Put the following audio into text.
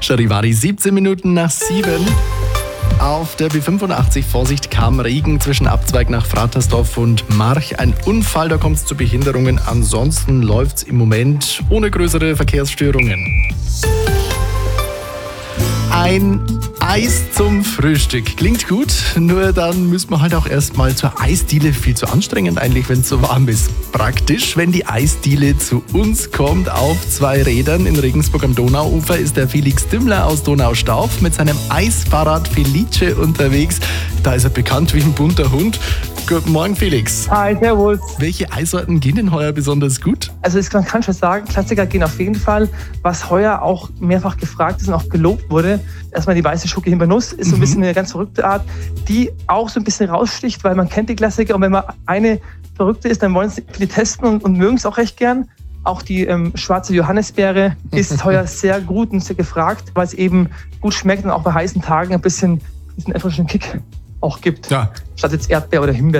Charivari, 17 Minuten nach 7. Auf der B85, Vorsicht, kam Regen zwischen Abzweig nach Fratersdorf und March. Ein Unfall, da kommt es zu Behinderungen. Ansonsten läuft es im Moment ohne größere Verkehrsstörungen. Ein Eis zum Frühstück. Klingt gut, nur dann müssen wir halt auch erstmal zur Eisdiele. Viel zu anstrengend eigentlich, wenn es so warm ist. Praktisch, wenn die Eisdiele zu uns kommt auf 2 Rädern. In Regensburg am Donauufer ist der Felix Dümmler aus Donaustauf mit seinem Eisfahrrad Felice unterwegs. Da ist er bekannt wie ein bunter Hund. Guten Morgen, Felix. Hi, servus. Welche Eissorten gehen denn heuer besonders gut? Also man kann schon sagen, Klassiker gehen auf jeden Fall. Was heuer auch mehrfach gefragt ist und auch gelobt wurde, erstmal die weiße Schoki Himbeernuss, ist so ein bisschen eine ganz verrückte Art, die auch so ein bisschen raussticht, weil man kennt die Klassiker und wenn man eine verrückte ist, dann wollen es viele testen und mögen es auch recht gern. Auch die schwarze Johannisbeere ist heuer sehr gut und sehr gefragt, weil es eben gut schmeckt und auch bei heißen Tagen ein bisschen diesen erfrischenden Kick auch gibt. Ja. Statt jetzt Erdbeer oder Himbeer.